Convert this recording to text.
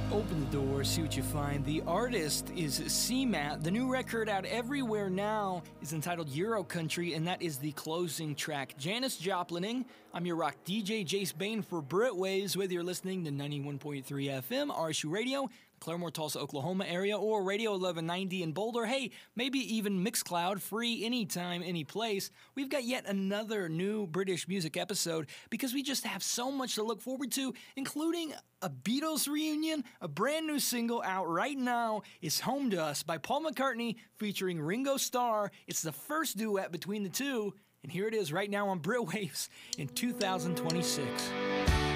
Open the door, see what you find. The artist is CMAT. The new record out everywhere now is entitled Euro Country, and that is the closing track. Janis Joplining. I'm your rock DJ, Jace Bain for Britwaves, whether you're listening to 91.3 FM, RSU Radio, Claremore, Tulsa, Oklahoma area, or Radio 1190 in Boulder. Hey, maybe even Mixcloud, free anytime, any place. We've got yet another new British music episode because we just have so much to look forward to, including a Beatles reunion. A brand new single out right now is Home to Us by Paul McCartney featuring Ringo Starr. It's the first duet between the two, and here it is right now on Britwaves in 2026.